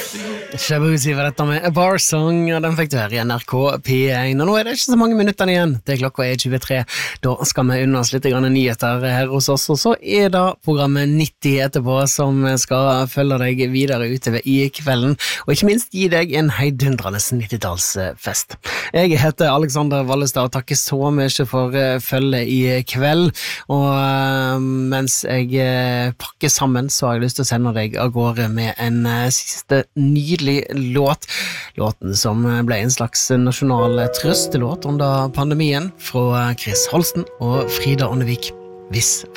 Shabuzi var dette med A Bar Song, og den fikk du her i NRK P1. Og nå det ikke så mange minutter igjen, det klokka 23. Da skal vi unna oss litt nyheter her hos oss, og så det programmet 90 etterpå som skal følge deg videre utover i kvelden, og ikke minst gi deg en heidundrende 90-tallsfest. Jeg heter Alexander Vallestad, og takker så mye for følget i kveld, og mens jeg pakker sammen, så har jeg lyst til å sende deg av gårde med en siste nydelig låt. Låten som ble en slags nasjonal trøstelåt under pandemien fra Chris Holsten og Frida Åndevik. Hvis